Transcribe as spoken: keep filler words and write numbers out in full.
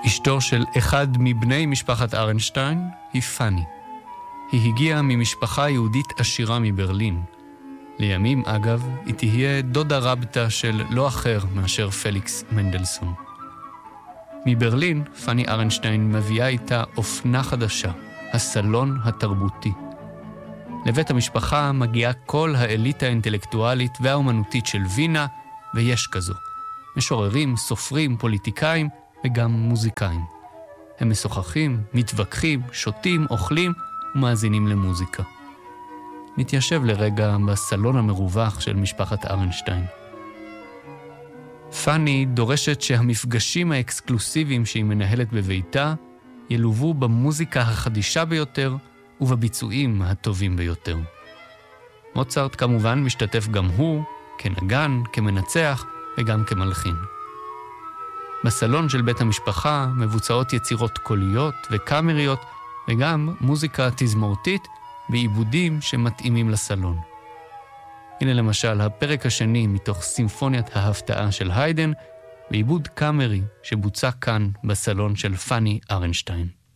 אשתו של אחד מבני משפחת ארנשטיין היא פאני. היא הגיעה ממשפחה יהודית עשירה מברלין. לימים, אגב, היא תהיה דודה רבתא של לא אחר מאשר פליקס מנדלסון. מברלין, פאני ארנשטיין מביאה איתה אופנה חדשה, הסלון התרבותי. לבית המשפחה מגיעה כל האליטה האינטלקטואלית והאומנותית של וינה, ויש כזו. משוררים, סופרים, פוליטיקאים וגם מוזיקאים. הם משוחחים, מתווכחים, שותים, אוכלים ומאזינים למוזיקה. נתיישב לרגע בסלון המרווח של משפחת ארנשטיין. פאני דורשת שהמפגשים האקסקלוסיביים שהיא מנהלת בביתה ילוו במוזיקה החדישה ביותר ובביצועים הטובים ביותר. מוצרט כמובן משתתף גם הוא, כנגן, כמנצח וגם כמלחין. בסלון של בית המשפחה מבוצעות יצירות קוליות וקאמריות וגם מוזיקה תזמורתית ועיבודים שמתאימים לסלון. הנה למשל הפרק השני מתוך סימפוניית ההפתעה של היידן, ועיבוד קאמרי שבוצע כאן בסלון של פאני ארנשטיין.